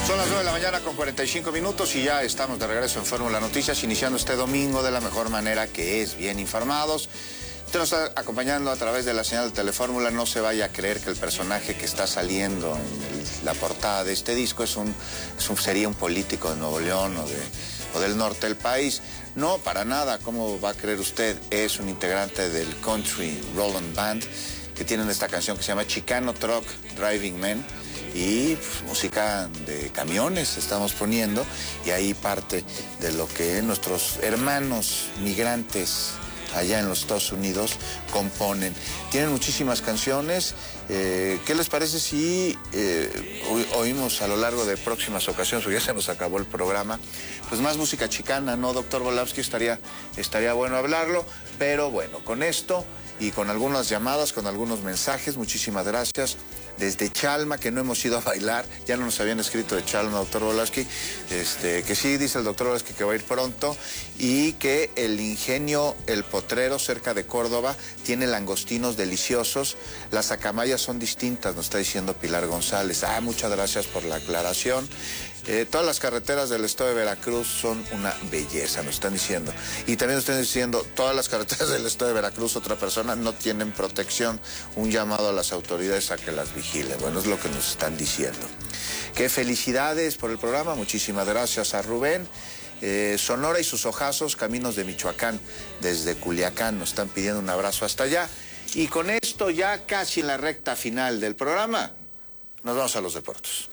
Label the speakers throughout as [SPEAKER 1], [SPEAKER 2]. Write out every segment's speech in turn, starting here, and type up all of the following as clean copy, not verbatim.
[SPEAKER 1] Son las 9 de la mañana con 45 minutos y ya estamos de regreso en Fórmula Noticias, iniciando este domingo de la mejor manera, que es bien informados. Usted nos está acompañando a través de la señal de Telefórmula. No se vaya a creer que el personaje que está saliendo en la portada de este disco sería un político de Nuevo León o del norte del país. No, para nada. ¿Cómo va a creer usted? Es un integrante del Country Roland Band, que tienen esta canción que se llama Chicano Truck Driving Men. Y música de camiones estamos poniendo, y ahí parte de lo que nuestros hermanos migrantes allá en los Estados Unidos componen. Tienen muchísimas canciones. ¿Qué les parece si oímos a lo largo de próximas ocasiones, porque ya se nos acabó el programa, pues más música chicana, ¿no, doctor Volavsky? Estaría bueno hablarlo, pero bueno, con esto y con algunas llamadas, con algunos mensajes, muchísimas gracias. Desde Chalma, que no hemos ido a bailar, ya no nos habían escrito de Chalma, doctor Volavsky, que sí, dice el doctor Volavsky que va a ir pronto, y que el Ingenio El Potrero, cerca de Córdoba, tiene langostinos deliciosos. Las acamayas son distintas, nos está diciendo Pilar González. Muchas gracias por la aclaración. Todas las carreteras del estado de Veracruz son una belleza, nos están diciendo. Y también nos están diciendo, todas las carreteras del estado de Veracruz, otra persona, no tienen protección. Un llamado a las autoridades a que las vigilen. Bueno, es lo que nos están diciendo. Qué felicidades por el programa, muchísimas gracias a Rubén. Sonora y sus ojazos, caminos de Michoacán, desde Culiacán, nos están pidiendo un abrazo hasta allá. Y con esto, ya casi en la recta final del programa, nos vamos a los deportes.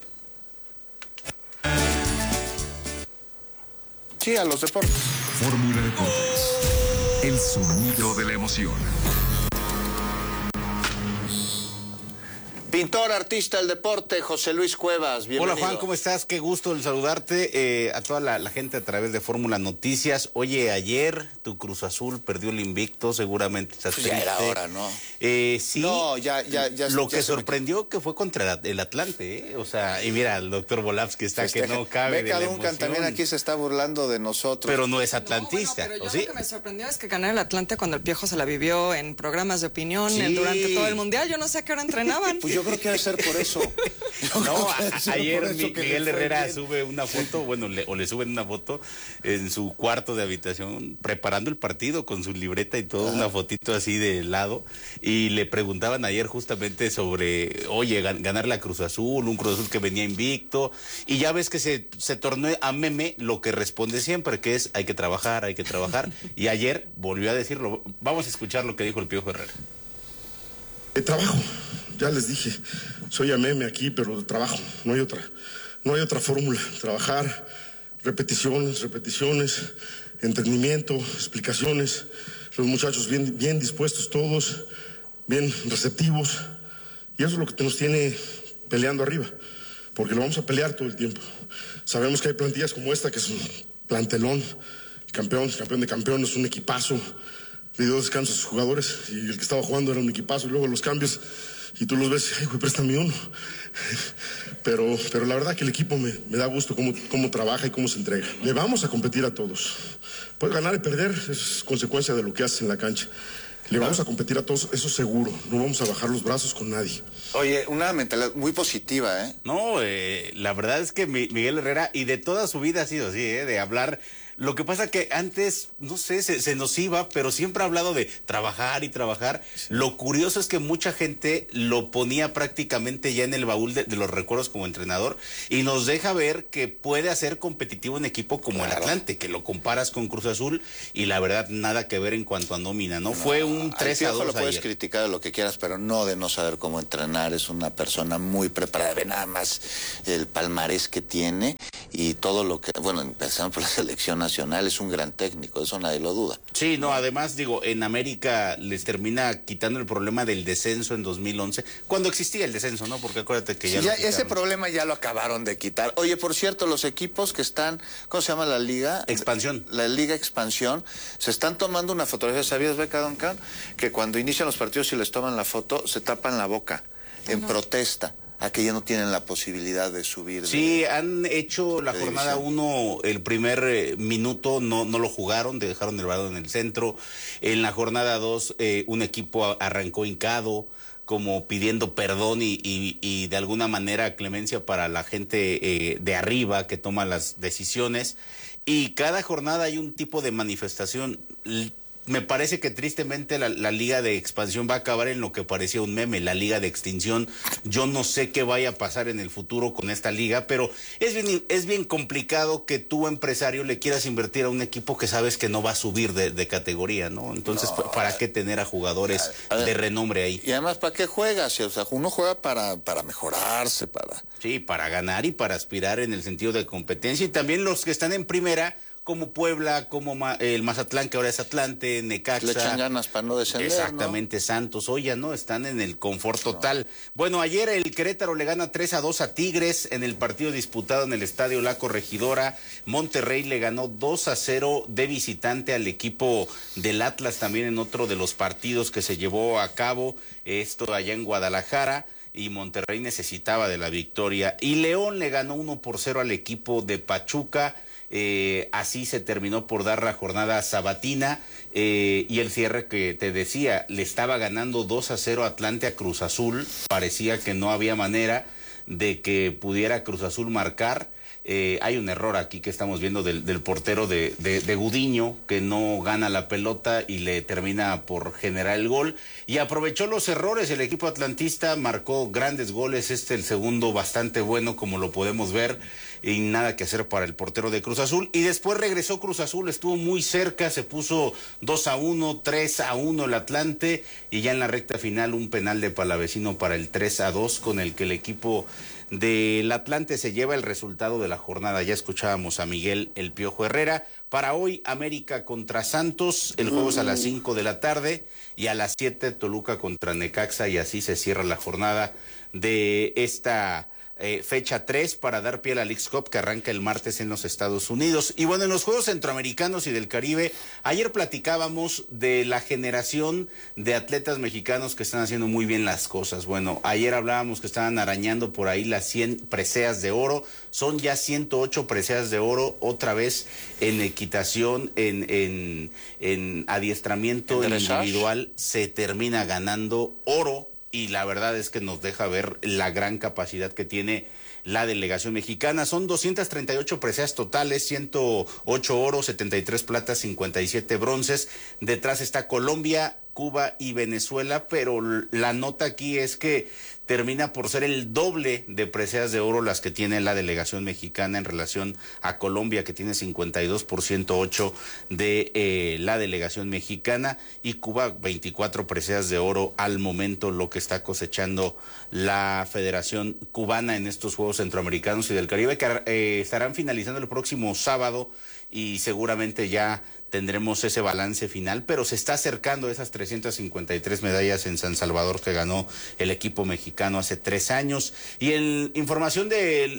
[SPEAKER 1] Sí, a los deportes.
[SPEAKER 2] Fórmula Deportes. El sonido de la emoción.
[SPEAKER 1] Pintor, artista del deporte, José Luis Cuevas, bienvenido.
[SPEAKER 3] Hola Juan, ¿cómo estás? Qué gusto el saludarte, a toda la gente a través de Fórmula Noticias. Oye, ayer tu Cruz Azul perdió el invicto, seguramente estás triste.
[SPEAKER 1] Ya era hora, ¿no?
[SPEAKER 3] Sí.
[SPEAKER 1] No, ya.
[SPEAKER 3] Lo que sorprendió que fue contra el Atlante, O sea, y mira, el doctor Volavsky está que no cabe de la
[SPEAKER 1] Duncan
[SPEAKER 3] emoción.
[SPEAKER 1] también aquí se está burlando de nosotros.
[SPEAKER 3] Pero no es atlantista,
[SPEAKER 4] no, pero yo
[SPEAKER 3] ¿o sí?
[SPEAKER 4] lo que me sorprendió es que ganara el Atlante cuando el Piojo se la vivió en programas de opinión
[SPEAKER 3] Sí.
[SPEAKER 4] Durante todo el Mundial. Yo no sé a qué hora entrenaban.
[SPEAKER 1] Pues yo creo que debe ser por eso.
[SPEAKER 3] No, ayer Miguel Herrera sube una foto, le suben una foto en su cuarto de habitación preparando el partido con su libreta y todo, una fotito así de lado, y le preguntaban ayer justamente sobre, oye, ganar la Cruz Azul, un Cruz Azul que venía invicto, y ya ves que se tornó a meme lo que responde siempre, que es hay que trabajar, y ayer volvió a decirlo. Vamos a escuchar lo que dijo el Piojo Herrera.
[SPEAKER 5] Trabajo, ya les dije, soy a meme aquí, pero trabajo, no hay otra fórmula. Trabajar, repeticiones, entendimiento, explicaciones, los muchachos bien dispuestos todos, bien receptivos, y eso es lo que nos tiene peleando arriba, porque lo vamos a pelear todo el tiempo. Sabemos que hay plantillas como esta, que es un plantelón, campeón de campeones, un equipazo. Le dio descanso a sus jugadores, y el que estaba jugando era un equipazo, y luego los cambios, y tú los ves, ay, güey, préstame uno. Pero la verdad que el equipo me da gusto cómo trabaja y cómo se entrega. Le vamos a competir a todos. Puede ganar y perder, es consecuencia de lo que haces en la cancha. Le vamos a competir a todos, eso seguro. No vamos a bajar los brazos con nadie.
[SPEAKER 1] Oye, una mentalidad muy positiva, ¿eh?
[SPEAKER 3] No, la verdad es que Miguel Herrera, y de toda su vida ha sido así, de hablar. Lo que pasa que antes, no sé, se nos iba, pero siempre ha hablado de trabajar y trabajar. Sí. Lo curioso es que mucha gente lo ponía prácticamente ya en el baúl de los recuerdos como entrenador, y nos deja ver que puede hacer competitivo un equipo como el Atlante, que lo comparas con Cruz Azul, y la verdad nada que ver en cuanto a nómina, ¿no? Fue un 3-2
[SPEAKER 1] lo puedes
[SPEAKER 3] ayer.
[SPEAKER 1] criticar de lo que quieras, pero no de no saber cómo entrenar. Es una persona muy preparada, ve nada más el palmarés que tiene y todo lo que, bueno, empezando por la selección nacional, es un gran técnico, eso nadie lo duda.
[SPEAKER 3] Sí, no, además, digo, en América les termina quitando el problema del descenso en 2011, cuando existía el descenso, ¿no? Porque acuérdate que ya
[SPEAKER 1] ese problema ya lo acabaron de quitar. Oye, por cierto, los equipos que están, ¿cómo se llama la liga?
[SPEAKER 3] Expansión.
[SPEAKER 1] La Liga Expansión, se están tomando una fotografía. ¿Sabías, Beca Duncan, que cuando inician los partidos y les toman la foto, se tapan la boca en protesta a que ya no tienen la posibilidad de subir?
[SPEAKER 3] Sí, han hecho la jornada 1, el primer minuto no lo jugaron, dejaron el balón en el centro. En la jornada 2, un equipo arrancó hincado, como pidiendo perdón y de alguna manera clemencia para la gente de arriba que toma las decisiones. Y cada jornada hay un tipo de manifestación. Me parece que tristemente la Liga de Expansión va a acabar en lo que parecía un meme, la Liga de Extinción. Yo no sé qué vaya a pasar en el futuro con esta liga, pero es bien complicado que tú, empresario, le quieras invertir a un equipo que sabes que no va a subir de categoría, ¿no? Entonces, no, ¿para qué tener a jugadores de renombre ahí?
[SPEAKER 1] Y además, ¿para qué juegas? O sea, uno juega para mejorarse, para...
[SPEAKER 3] Sí, para ganar y para aspirar en el sentido de competencia. Y también los que están en primera, como Puebla, como el Mazatlán, que ahora es Atlante, Necaxa.
[SPEAKER 1] Le echan ganas para no descender,
[SPEAKER 3] exactamente, ¿no? Santos, Oya, ¿no? Están en el confort total. No. Bueno, ayer el Querétaro le gana 3-2 a Tigres en el partido disputado en el Estadio La Corregidora. Monterrey le ganó 2-0 de visitante al equipo del Atlas, también en otro de los partidos que se llevó a cabo, esto allá en Guadalajara. Y Monterrey necesitaba de la victoria. Y León le ganó 1-0 al equipo de Pachuca. Así se terminó por dar la jornada sabatina y el cierre que te decía, le estaba ganando 2-0 Atlante a Cruz Azul. Parecía que no había manera de que pudiera Cruz Azul marcar. Hay un error aquí que estamos viendo del portero de Gudiño, que no gana la pelota y le termina por generar el gol. Y aprovechó los errores el equipo atlantista, marcó grandes goles, el segundo bastante bueno, como lo podemos ver, y nada que hacer para el portero de Cruz Azul. Y después regresó Cruz Azul, estuvo muy cerca, se puso 2-1, 3-1 el Atlante, y ya en la recta final un penal de Palavecino para el 3-2, con el que el equipo del Atlante se lleva el resultado de la jornada. Ya escuchábamos a Miguel El Piojo Herrera. Para hoy, América contra Santos, el juego es a las 5 de la tarde, y a las 7 Toluca contra Necaxa, y así se cierra la jornada de esta fecha 3 para dar pie a la Leagues Cup, que arranca el martes en los Estados Unidos. Y bueno, en los Juegos Centroamericanos y del Caribe, ayer platicábamos de la generación de atletas mexicanos que están haciendo muy bien las cosas. Bueno, ayer hablábamos que estaban arañando por ahí las 100 preseas de oro, son ya 108 preseas de oro, otra vez en equitación, en adiestramiento individual, se termina ganando oro. Y la verdad es que nos deja ver la gran capacidad que tiene la delegación mexicana. Son 238 preseas totales, 108 oros, 73 platas, 57 bronces. Detrás está Colombia, Cuba y Venezuela, pero la nota aquí es que termina por ser el doble de preseas de oro las que tiene la delegación mexicana en relación a Colombia, que tiene 52% de la delegación mexicana, y Cuba 24 preseas de oro al momento, lo que está cosechando la Federación Cubana en estos Juegos Centroamericanos y del Caribe, que estarán finalizando el próximo sábado, y seguramente ya tendremos ese balance final, pero se está acercando a esas 353 medallas en San Salvador que ganó el equipo mexicano hace 3 años. Y en información del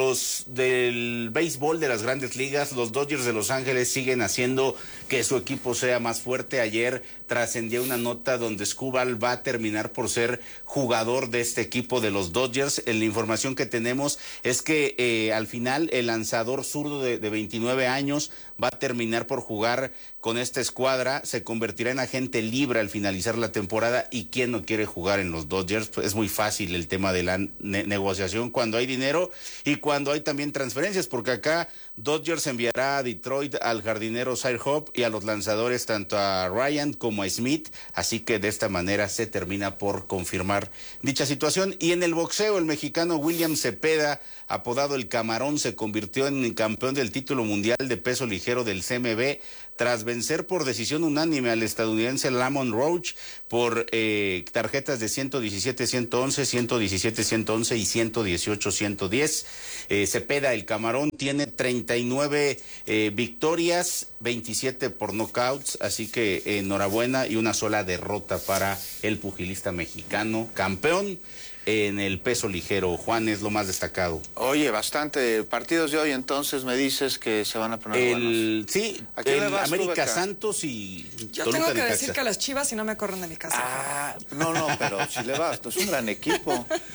[SPEAKER 3] béisbol de las Grandes Ligas, los Dodgers de Los Ángeles siguen haciendo que su equipo sea más fuerte. Ayer trascendió una nota donde Skubal va a terminar por ser jugador de este equipo de los Dodgers. La información que tenemos es que al final el lanzador zurdo de 29 años va a terminar por jugar con esta escuadra, se convertirá en agente libre al finalizar la temporada. ¿Y quién no quiere jugar en los Dodgers? Pues es muy fácil el tema de la negociación cuando hay dinero y cuando hay también transferencias, porque acá Dodgers enviará a Detroit al jardinero Sire Hope y a los lanzadores tanto a Ryan como a Smith, así que de esta manera se termina por confirmar dicha situación. Y en el boxeo, el mexicano William Cepeda, apodado El Camarón, se convirtió en campeón del título mundial de peso ligero del CMB tras vencer por decisión unánime al estadounidense Lamont Roach por tarjetas de 117-111, 117-111 y 118-110. Cepeda, El Camarón, tiene 39 victorias, 27 por knockouts, así que enhorabuena, y una sola derrota para el pugilista mexicano, campeón en el peso ligero. Juan, es lo más destacado.
[SPEAKER 1] Oye, bastante. Partidos de hoy, entonces, me dices que se van a poner buenos.
[SPEAKER 3] Sí, el América Santos y
[SPEAKER 4] Yo
[SPEAKER 3] Toluca
[SPEAKER 4] tengo que
[SPEAKER 3] Necaxa.
[SPEAKER 4] decir que a las Chivas, si no me corren de mi casa.
[SPEAKER 1] No, pero si le vas, es un gran equipo.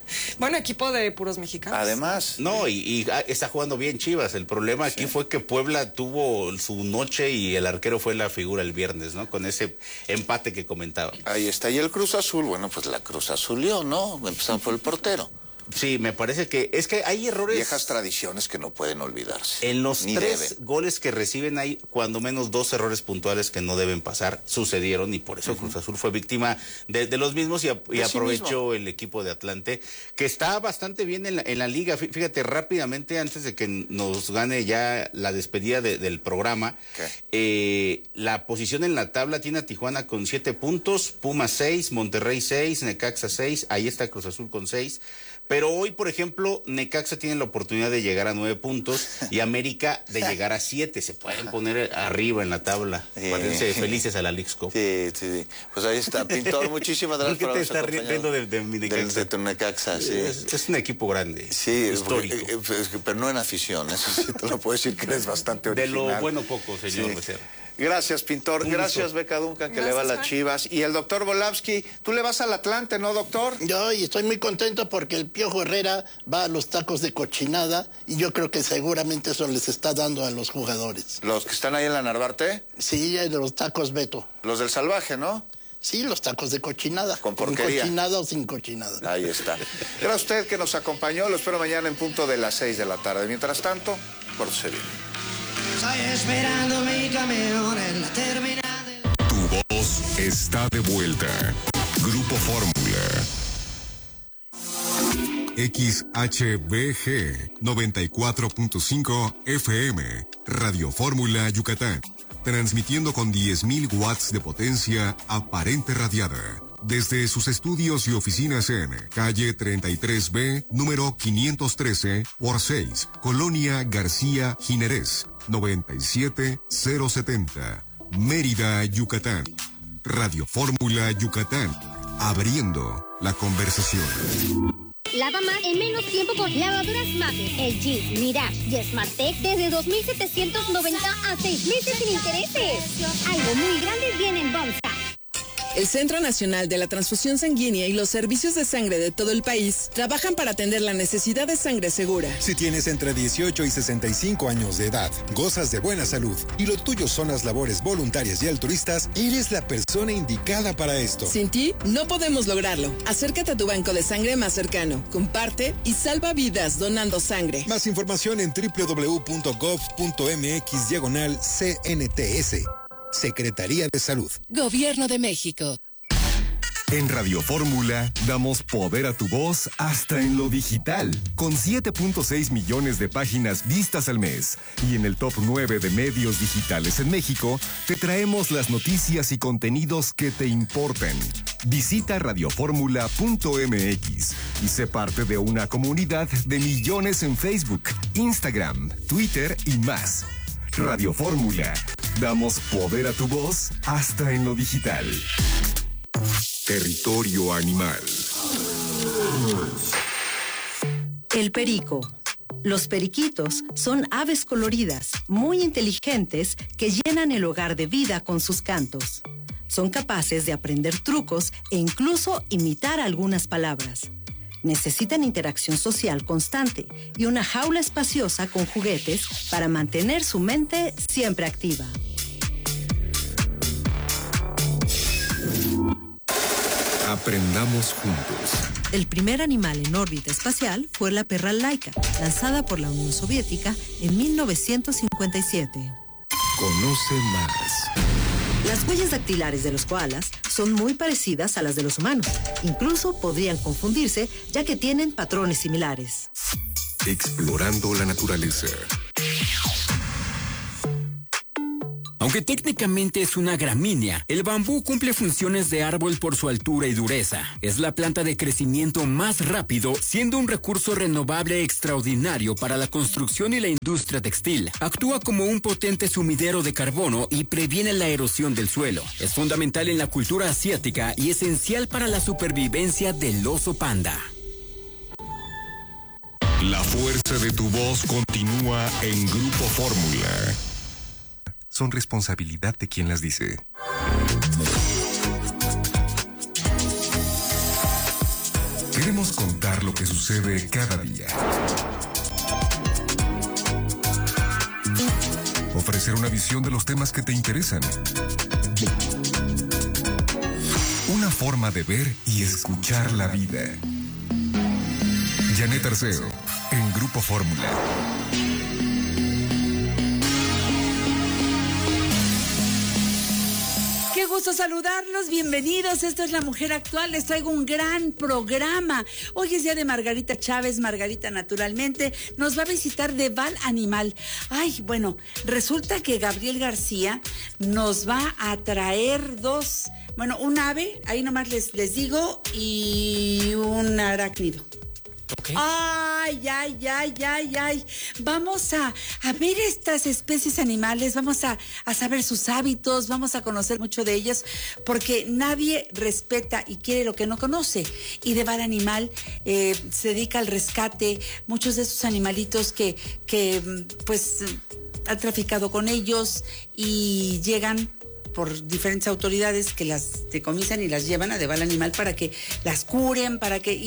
[SPEAKER 4] Bueno, equipo de puros mexicanos.
[SPEAKER 1] Además.
[SPEAKER 3] No, y está jugando bien Chivas. El problema aquí fue que Puebla tuvo su noche y el arquero fue la figura el viernes, ¿no? Con ese empate que comentaba.
[SPEAKER 1] Ahí está. Y el Cruz Azul, bueno, pues la Cruz Azulió, ¿no? Empezando por el portero.
[SPEAKER 3] Sí, me parece que es que hay errores.
[SPEAKER 1] Viejas tradiciones que no pueden olvidarse.
[SPEAKER 3] En los
[SPEAKER 1] ni
[SPEAKER 3] 3
[SPEAKER 1] deben.
[SPEAKER 3] goles que reciben hay cuando menos 2 errores puntuales que no deben pasar, sucedieron y por eso Cruz Azul fue víctima de los mismos y aprovechó el equipo de Atlante, que está bastante bien en la liga. Fíjate, rápidamente, antes de que nos gane ya la despedida del programa, la posición en la tabla tiene a Tijuana con 7 puntos, Pumas 6, Monterrey 6, Necaxa 6, ahí está Cruz Azul con 6. Pero hoy, por ejemplo, Necaxa tiene la oportunidad de llegar a 9 puntos y América de llegar a 7. Se pueden poner arriba en la tabla. Parece felices a la Leagues Cup.
[SPEAKER 1] Sí. Pues ahí está, Pintor. Muchísimas gracias
[SPEAKER 3] por habernos acompañado. ¿Por qué te estás riendo de mi Necaxa?
[SPEAKER 1] De tu Necaxa, sí.
[SPEAKER 3] Es un equipo grande, histórico.
[SPEAKER 1] Pero no en afición, eso sí te lo puedo decir que eres bastante original.
[SPEAKER 3] De lo bueno poco, señor Becerra.
[SPEAKER 1] Gracias, Pintor. Gracias, Beca Duncan, que le va a las Chivas. Y el doctor Volavsky, tú le vas al Atlante, ¿no, doctor?
[SPEAKER 6] Yo estoy muy contento porque el Piojo Herrera va a los tacos de cochinada y yo creo que seguramente eso les está dando a los jugadores.
[SPEAKER 1] ¿Los que están ahí en la Narvarte?
[SPEAKER 6] Sí, los tacos Beto.
[SPEAKER 1] Los del Salvaje, ¿no?
[SPEAKER 6] Sí, los tacos de cochinada.
[SPEAKER 1] Con porquería.
[SPEAKER 6] Con cochinada o sin cochinada.
[SPEAKER 1] Ahí está. Gracias a usted que nos acompañó. Lo espero mañana en punto de las 6 de la tarde. Mientras tanto, pórtese bien.
[SPEAKER 7] Estoy esperando mi camión en la terminal.
[SPEAKER 2] Tu voz está de vuelta. Grupo Fórmula. XHBG 94.5 FM. Radio Fórmula Yucatán. Transmitiendo con 10.000 watts de potencia aparente radiada. Desde sus estudios y oficinas en calle 33B, número 513 por 6, Colonia García Jiménez, 97070, Mérida, Yucatán. Radio Fórmula Yucatán, abriendo la conversación.
[SPEAKER 8] Lava más en menos tiempo con lavadoras Mapes, LG, Mirage y SmartTech desde 2.790 a 6 meses sin intereses. Algo muy grande viene en Bomsa.
[SPEAKER 9] El Centro Nacional de la Transfusión Sanguínea y los servicios de sangre de todo el país trabajan para atender la necesidad de sangre segura.
[SPEAKER 10] Si tienes entre 18 y 65 años de edad, gozas de buena salud y lo tuyo son las labores voluntarias y altruistas, eres la persona indicada para esto.
[SPEAKER 9] Sin ti, no podemos lograrlo. Acércate a tu banco de sangre más cercano, comparte y salva vidas donando sangre.
[SPEAKER 10] Más información en www.gov.mx/CNTS. Secretaría de Salud.
[SPEAKER 9] Gobierno de México.
[SPEAKER 2] En Radio Fórmula damos poder a tu voz hasta en lo digital, con 7.6 millones de páginas vistas al mes. Y en el top 9 de medios digitales en México, te traemos las noticias y contenidos que te importan. Visita radioformula.mx y sé parte de una comunidad de millones en Facebook, Instagram, Twitter y más. Radio Fórmula. Damos poder a tu voz hasta en lo digital. Territorio animal.
[SPEAKER 11] El perico. Los periquitos son aves coloridas, muy inteligentes, que llenan el hogar de vida con sus cantos. Son capaces de aprender trucos e incluso imitar algunas palabras. Necesitan interacción social constante y una jaula espaciosa con juguetes para mantener su mente siempre activa.
[SPEAKER 2] Aprendamos juntos.
[SPEAKER 11] El primer animal en órbita espacial fue la perra Laika, lanzada por la Unión Soviética en 1957.
[SPEAKER 2] Conoce más.
[SPEAKER 11] Las huellas dactilares de los koalas son muy parecidas a las de los humanos. Incluso podrían confundirse, ya que tienen patrones similares.
[SPEAKER 2] Explorando la naturaleza.
[SPEAKER 12] Aunque técnicamente es una gramínea, el bambú cumple funciones de árbol por su altura y dureza. Es la planta de crecimiento más rápido, siendo un recurso renovable extraordinario para la construcción y la industria textil. Actúa como un potente sumidero de carbono y previene la erosión del suelo. Es fundamental en la cultura asiática y esencial para la supervivencia del oso panda.
[SPEAKER 2] La fuerza de tu voz continúa en Grupo Fórmula. Son responsabilidad de quien las dice. Queremos contar lo que sucede cada día. Ofrecer una visión de los temas que te interesan. Una forma de ver y escuchar la vida. Janet Arceo, en Grupo Fórmula.
[SPEAKER 13] Qué gusto saludarlos, bienvenidos. Esto es La Mujer Actual. Les traigo un gran programa. Hoy es día de Margarita Chávez, Margarita naturalmente. Nos va a visitar de Val Animal. Ay, bueno, resulta que Gabriel García nos va a traer un ave, ahí nomás les digo, y un arácnido. Okay. Ay. Vamos a ver estas especies animales, vamos a saber sus hábitos, vamos a conocer mucho de ellas, porque nadie respeta y quiere lo que no conoce. Y de Val Animal se dedica al rescate, muchos de esos animalitos que han traficado con ellos y llegan por diferentes autoridades que las decomisan y las llevan a de Val Animal para que las curen,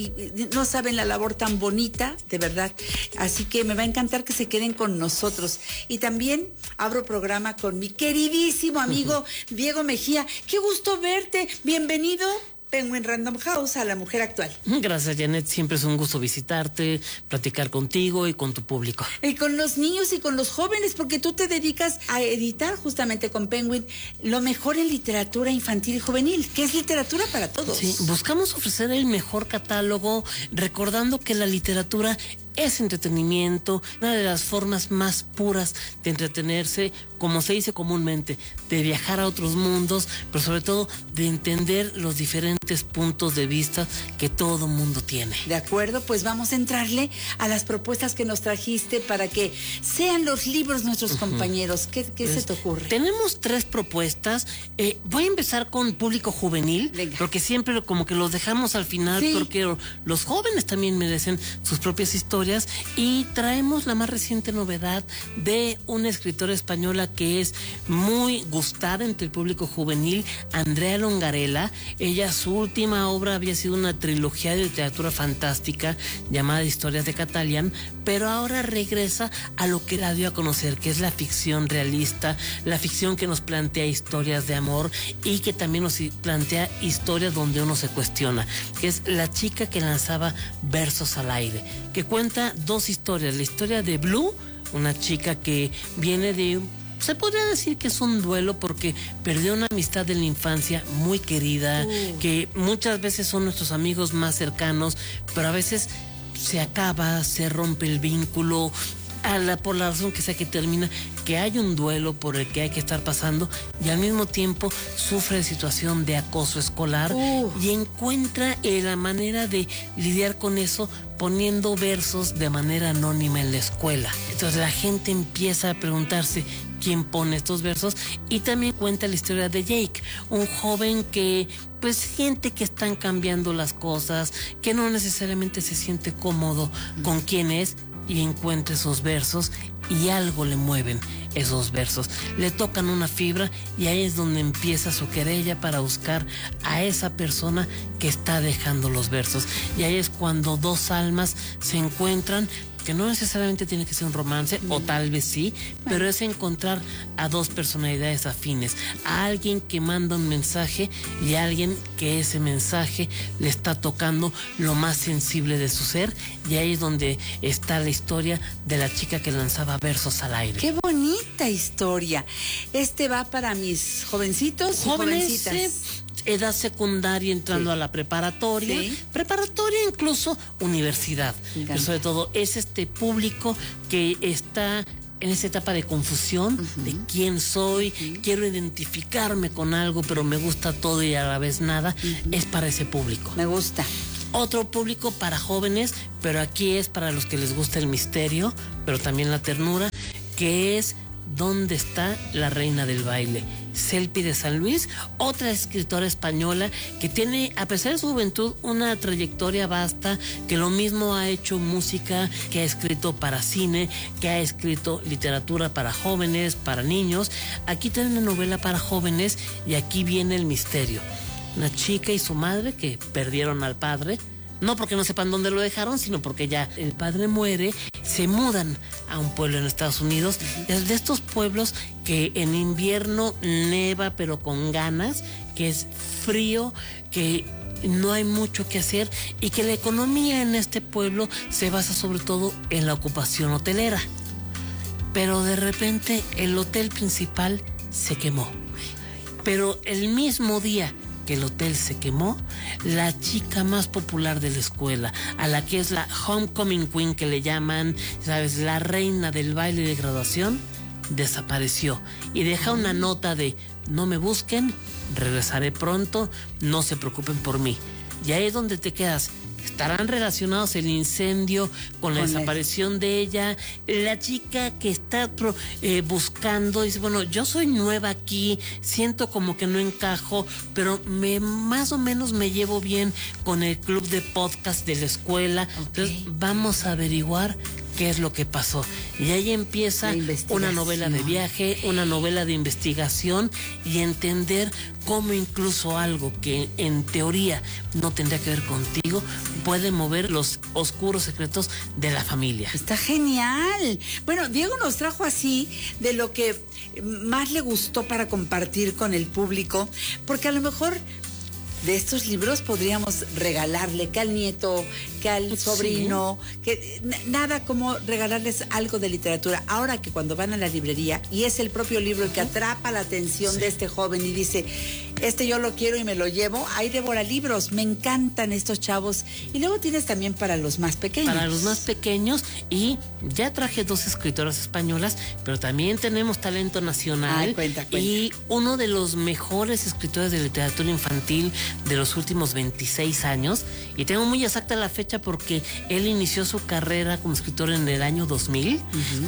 [SPEAKER 13] y no saben la labor tan bonita, de verdad. Así que me va a encantar que se queden con nosotros. Y también abro programa con mi queridísimo amigo Diego Mejía. Qué gusto verte, bienvenido. Penguin Random House, a La Mujer Actual.
[SPEAKER 14] Gracias, Janet. Siempre es un gusto visitarte, platicar contigo y con tu público.
[SPEAKER 13] Y con los niños y con los jóvenes, porque tú te dedicas a editar justamente con Penguin lo mejor en literatura infantil y juvenil, que es literatura para todos.
[SPEAKER 14] Sí, buscamos ofrecer el mejor catálogo, recordando que la literatura es entretenimiento, una de las formas más puras de entretenerse, como se dice comúnmente, de viajar a otros mundos, pero sobre todo de entender los diferentes puntos de vista que todo mundo tiene.
[SPEAKER 13] De acuerdo, pues vamos a entrarle a las propuestas que nos trajiste para que sean los libros nuestros compañeros. ¿Qué se te ocurre?
[SPEAKER 14] Tenemos 3 propuestas. Voy a empezar con público juvenil, porque siempre como que los dejamos al final, sí, porque los jóvenes también merecen sus propias historias. Y traemos la más reciente novedad de una escritora española que es muy gustada entre el público juvenil, Andrea Longarela. Ella, su última obra había sido una trilogía de literatura fantástica llamada Historias de Catalian, pero ahora regresa a lo que la dio a conocer, que es la ficción realista, la ficción que nos plantea historias de amor y que también nos plantea historias donde uno se cuestiona, que es La chica que lanzaba versos al aire, que cuenta 2 historias. La historia de Blue, una chica que viene de... Se podría decir que es un duelo porque perdió una amistad en la infancia muy querida, que muchas veces son nuestros amigos más cercanos, pero a veces se acaba, se rompe el vínculo, por la razón que sea que termina, que hay un duelo por el que hay que estar pasando y al mismo tiempo sufre de situación de acoso escolar y encuentra la manera de lidiar con eso poniendo versos de manera anónima en la escuela. Entonces la gente empieza a preguntarse quién pone estos versos, y también cuenta la historia de Jake, un joven que pues siente que están cambiando las cosas, que no necesariamente se siente cómodo con quién es, y encuentra esos versos y algo le mueven esos versos, le tocan una fibra y ahí es donde empieza su querella para buscar a esa persona que está dejando los versos, y ahí es cuando 2 almas se encuentran, que no necesariamente tiene que ser un romance, o tal vez sí, pero es encontrar a 2 personalidades afines, a alguien que manda un mensaje y a alguien que ese mensaje le está tocando lo más sensible de su ser, y ahí es donde está la historia de la chica que lanzaba versos al aire.
[SPEAKER 13] ¡Qué bonita historia! Va para mis jovencitos y jovencitas.
[SPEAKER 14] Edad secundaria entrando a la preparatoria, preparatoria incluso universidad. Pero sobre todo es este público que está en esa etapa de confusión, de quién soy, quiero identificarme con algo, pero me gusta todo y a la vez nada, es para ese público.
[SPEAKER 13] Me gusta.
[SPEAKER 14] Otro público para jóvenes, pero aquí es para los que les gusta el misterio, pero también la ternura, que es ¿Dónde está la reina del baile? Selpi de San Luis, otra escritora española que tiene, a pesar de su juventud, una trayectoria vasta, que lo mismo ha hecho música, que ha escrito para cine, que ha escrito literatura para jóvenes, para niños. Aquí tiene una novela para jóvenes y aquí viene el misterio. Una chica y su madre que perdieron al padre, No porque no sepan dónde lo dejaron, sino porque ya el padre muere, se mudan a un pueblo en Estados Unidos. Es de estos pueblos que en invierno neva, pero con ganas, que es frío, que no hay mucho que hacer y que la economía en este pueblo se basa sobre todo en la ocupación hotelera. Pero de repente el hotel principal se quemó. Pero el mismo día que el hotel se quemó, la chica más popular de la escuela, a la que es la homecoming queen, que le llaman, ¿sabes?, la reina del baile de graduación, desapareció y deja una nota de: no me busquen, regresaré pronto, no se preocupen por mí. Y ahí es donde te quedas. ¿Estarán relacionados el incendio con la desaparición de ella? La chica que está buscando dice, bueno, yo soy nueva aquí, siento como que no encajo, pero más o menos me llevo bien con el club de podcast de la escuela. Entonces vamos a averiguar qué es lo que pasó. Y ahí empieza una novela de viaje, una novela de investigación y entender cómo incluso algo que en teoría no tendría que ver contigo puede mover los oscuros secretos de la familia.
[SPEAKER 13] Está genial. Bueno, Diego nos trajo así de lo que más le gustó para compartir con el público, porque a lo mejor de estos libros podríamos regalarle que al nieto, que al sobrino, que nada como regalarles algo de literatura. Ahora que cuando van a la librería y es el propio libro el que atrapa la atención de este joven y dice, yo lo quiero y me lo llevo, hay devora libros. Me encantan estos chavos. Y luego tienes también para los más pequeños.
[SPEAKER 14] Para los más pequeños, y ya traje 2 escritoras españolas, pero también tenemos talento nacional.
[SPEAKER 13] Ay, cuenta.
[SPEAKER 14] Y uno de los mejores escritores de literatura infantil de los últimos 26 años, y tengo muy exacta la fecha porque él inició su carrera como escritor en el año 2000,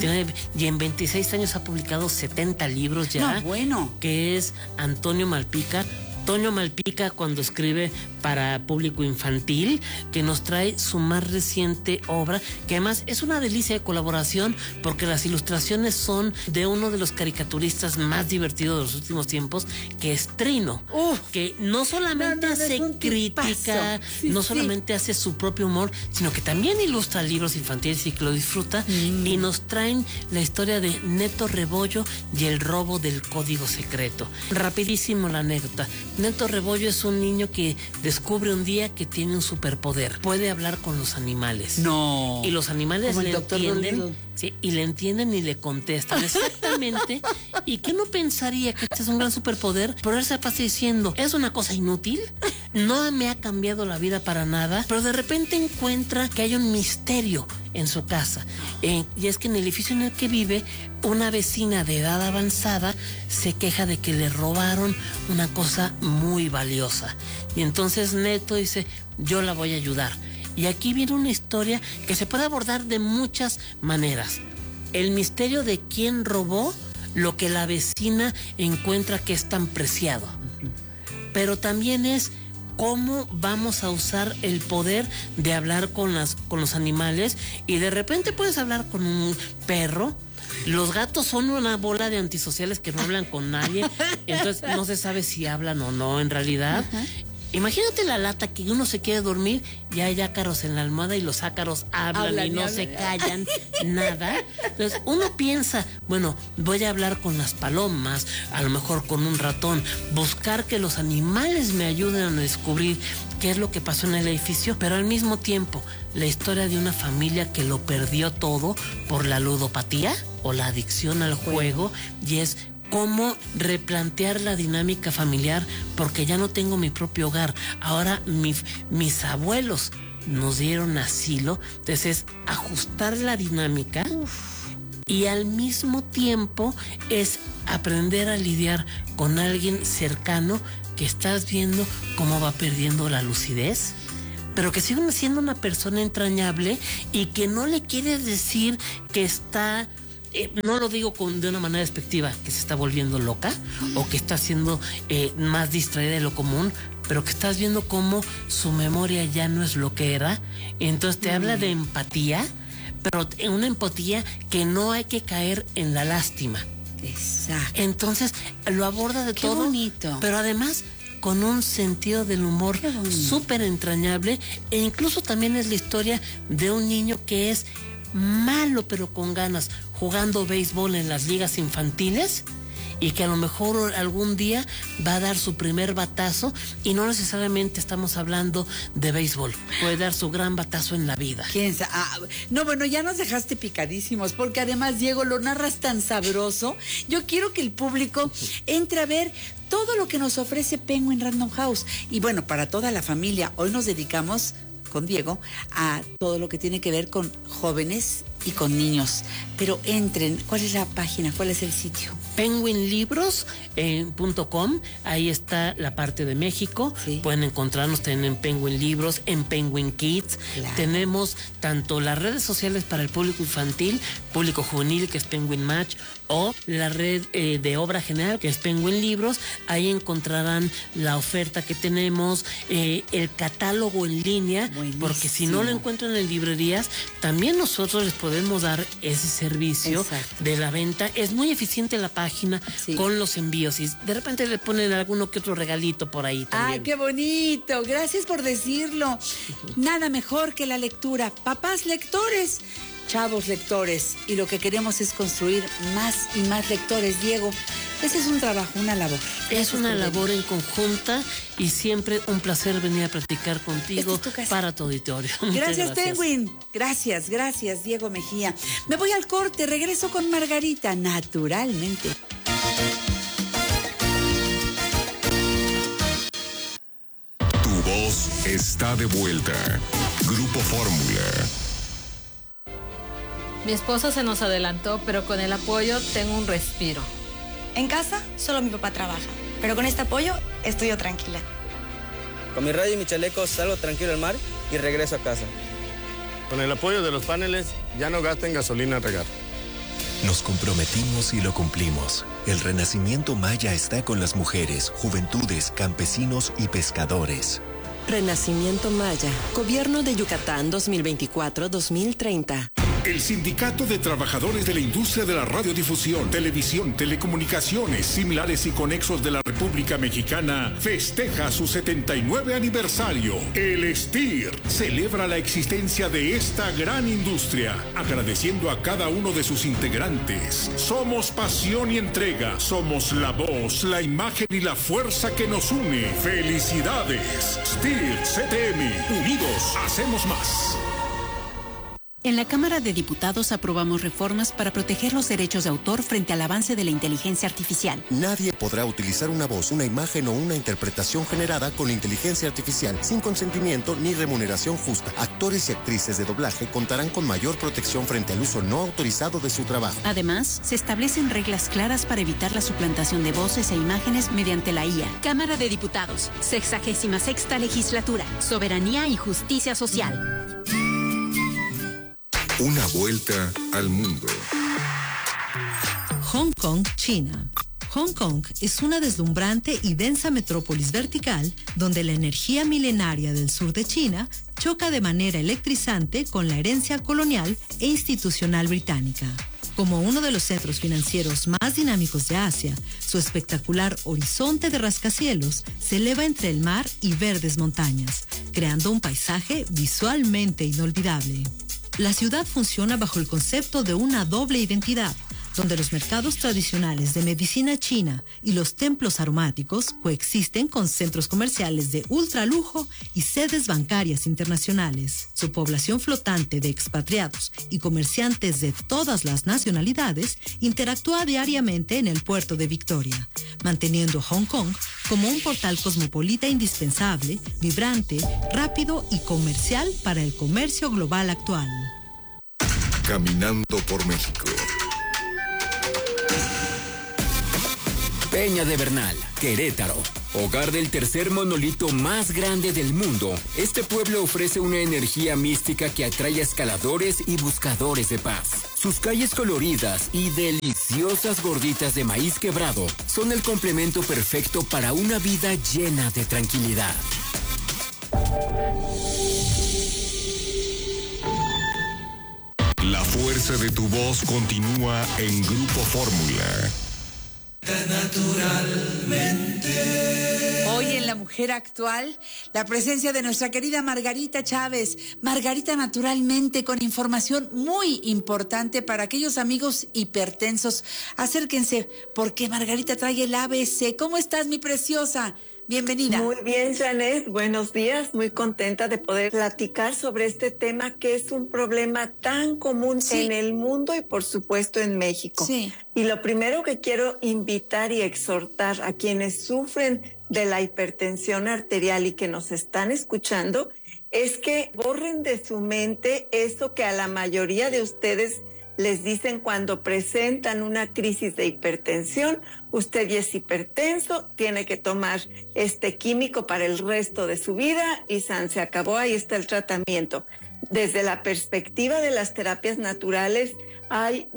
[SPEAKER 14] y en 26 años ha publicado 70 libros ya.
[SPEAKER 13] No, bueno.
[SPEAKER 14] Que es Antonio Malpica. Toño Malpica, cuando escribe para público infantil, que nos trae su más reciente obra, que además es una delicia de colaboración porque las ilustraciones son de uno de los caricaturistas más divertidos de los últimos tiempos, que es Trino, que no solamente hace crítica, no solamente hace su propio humor, sino que también ilustra libros infantiles y que lo disfruta, y nos traen la historia de Neto Rebollo y el robo del código secreto. Rapidísimo la anécdota. Neto Rebollo es un niño que descubre un día que tiene un superpoder. Puede hablar con los animales.
[SPEAKER 13] No.
[SPEAKER 14] Y los animales le entienden. Sí, y le entienden y le contestan exactamente. Y que uno pensaría que este es un gran superpoder, pero él se pasa diciendo, es una cosa inútil, no me ha cambiado la vida para nada, pero de repente encuentra que hay un misterio en su casa. Y es que en el edificio en el que vive, una vecina de edad avanzada se queja de que le robaron una cosa muy valiosa. Y entonces Neto dice, yo la voy a ayudar. Y aquí viene una historia que se puede abordar de muchas maneras. El misterio de quién robó lo que la vecina encuentra que es tan preciado. Pero también es cómo vamos a usar el poder de hablar con los animales. Y de repente puedes hablar con un perro. Los gatos son una bola de antisociales que no hablan con nadie. Entonces no se sabe si hablan o no en realidad. Imagínate la lata que uno se quiere dormir y hay ácaros en la almohada y los ácaros hablan y no se callan nada. Entonces uno piensa, bueno, voy a hablar con las palomas, a lo mejor con un ratón, buscar que los animales me ayuden a descubrir qué es lo que pasó en el edificio, pero al mismo tiempo la historia de una familia que lo perdió todo por la ludopatía o la adicción al juego, y es cómo replantear la dinámica familiar, porque ya no tengo mi propio hogar. Ahora mis abuelos nos dieron asilo. Entonces es ajustar la dinámica y al mismo tiempo es aprender a lidiar con alguien cercano que estás viendo cómo va perdiendo la lucidez, pero que sigue siendo una persona entrañable y que no le quieres decir que está... no lo digo de una manera despectiva, que se está volviendo loca o que está siendo más distraída de lo común, pero que estás viendo cómo su memoria ya no es lo que era. Entonces te habla de empatía, pero en una empatía que no hay que caer en la lástima.
[SPEAKER 13] Exacto.
[SPEAKER 14] Entonces lo aborda de todo.
[SPEAKER 13] Qué bonito.
[SPEAKER 14] Pero además con un sentido del humor súper entrañable, e incluso también es la historia de un niño que es malo pero con ganas, jugando béisbol en las ligas infantiles, y que a lo mejor algún día va a dar su primer batazo, y no necesariamente estamos hablando de béisbol, puede dar su gran batazo en la vida.
[SPEAKER 13] ¿Quién sabe? No, bueno, ya nos dejaste picadísimos, porque además, Diego, lo narras tan sabroso. Yo quiero que el público entre a ver todo lo que nos ofrece Penguin Random House. Y bueno, para toda la familia, hoy nos dedicamos con Diego a todo lo que tiene que ver con jóvenes y con niños. Pero entren, ¿cuál es la página? ¿Cuál es el sitio?
[SPEAKER 14] penguinlibros.com, ahí está la parte de México. Sí. Pueden encontrarnos también en Penguin Libros, en Penguin Kids. Claro. Tenemos tanto las redes sociales para el público infantil, público juvenil, que es Penguin Match, o la red de obra general, que es Penguin Libros. Ahí encontrarán la oferta que tenemos, el catálogo en línea. Buenísimo. Porque si no lo encuentran en librerías, también nosotros les podemos dar ese servicio. Exacto. De la venta. Es muy eficiente la página, sí, con los envíos, y de repente le ponen alguno que otro regalito por ahí también.
[SPEAKER 13] ¡Ay, qué bonito! Gracias por decirlo. Nada mejor que la lectura. Papás lectores, chavos lectores, y lo que queremos es construir más y más lectores, Diego. Ese es un trabajo, una labor.
[SPEAKER 14] Es una labor en conjunta, y siempre un placer venir a platicar contigo para tu auditorio.
[SPEAKER 13] Gracias, Penguin. Gracias, Diego Mejía. Me voy al corte, regreso con Margarita, naturalmente.
[SPEAKER 2] Tu voz está de vuelta. Grupo Fórmula.
[SPEAKER 15] Mi esposo se nos adelantó, pero con el apoyo tengo un respiro.
[SPEAKER 16] En casa, solo mi papá trabaja, pero con este apoyo estoy yo tranquila.
[SPEAKER 17] Con mi radio y mi chaleco salgo tranquilo al mar y regreso a casa.
[SPEAKER 18] Con el apoyo de los paneles, ya no gasten gasolina a regar.
[SPEAKER 19] Nos comprometimos y lo cumplimos. El Renacimiento Maya está con las mujeres, juventudes, campesinos y pescadores.
[SPEAKER 20] Renacimiento Maya, Gobierno de Yucatán 2024-2030.
[SPEAKER 21] El Sindicato de Trabajadores de la Industria de la Radiodifusión, Televisión, Telecomunicaciones, Similares y Conexos de la República Mexicana festeja su 79 aniversario. El STIR celebra la existencia de esta gran industria, agradeciendo a cada uno de sus integrantes. Somos pasión y entrega, somos la voz, la imagen y la fuerza que nos une. ¡Felicidades! STIR CTM, unidos hacemos más.
[SPEAKER 22] En la Cámara de Diputados aprobamos reformas para proteger los derechos de autor frente al avance de la inteligencia artificial.
[SPEAKER 23] Nadie podrá utilizar una voz, una imagen o una interpretación generada con inteligencia artificial sin consentimiento ni remuneración justa. Actores y actrices de doblaje contarán con mayor protección frente al uso no autorizado de su trabajo.
[SPEAKER 22] Además, se establecen reglas claras para evitar la suplantación de voces e imágenes mediante la IA.
[SPEAKER 24] Cámara de Diputados, 66ª Legislatura, Soberanía y Justicia Social.
[SPEAKER 2] Una vuelta al mundo.
[SPEAKER 11] Hong Kong, China. Hong Kong es una deslumbrante y densa metrópolis vertical donde la energía milenaria del sur de China choca de manera electrizante con la herencia colonial e institucional británica. Como uno de los centros financieros más dinámicos de Asia, su espectacular horizonte de rascacielos se eleva entre el mar y verdes montañas, creando un paisaje visualmente inolvidable. La ciudad funciona bajo el concepto de una doble identidad, donde los mercados tradicionales de medicina china y los templos aromáticos coexisten con centros comerciales de ultralujo y sedes bancarias internacionales. Su población flotante de expatriados y comerciantes de todas las nacionalidades interactúa diariamente en el puerto de Victoria, manteniendo Hong Kong como un portal cosmopolita indispensable, vibrante, rápido y comercial para el comercio global actual.
[SPEAKER 2] Caminando por México.
[SPEAKER 12] Peña de Bernal, Querétaro. Hogar del tercer monolito más grande del mundo, este pueblo ofrece una energía mística que atrae a escaladores y buscadores de paz. Sus calles coloridas y deliciosas gorditas de maíz quebrado son el complemento perfecto para una vida llena de tranquilidad.
[SPEAKER 2] La fuerza de tu voz continúa en Grupo Fórmula.
[SPEAKER 3] Naturalmente.
[SPEAKER 13] Hoy en La Mujer Actual, la presencia de nuestra querida Margarita Chávez. Margarita Naturalmente, con información muy importante para aquellos amigos hipertensos. Acérquense, porque Margarita trae el ABC. ¿Cómo estás, mi preciosa? Bienvenida.
[SPEAKER 4] Muy bien, Janet. Buenos días. Muy contenta de poder platicar sobre este tema que es un problema tan común en el mundo y, por supuesto, en México. Sí. Y lo primero que quiero invitar y exhortar a quienes sufren de la hipertensión arterial y que nos están escuchando es que borren de su mente eso que a la mayoría de ustedes les dicen cuando presentan una crisis de hipertensión. Usted ya es hipertenso, tiene que tomar este químico para el resto de su vida y se acabó, ahí está el tratamiento. Desde la perspectiva de las terapias naturales, hay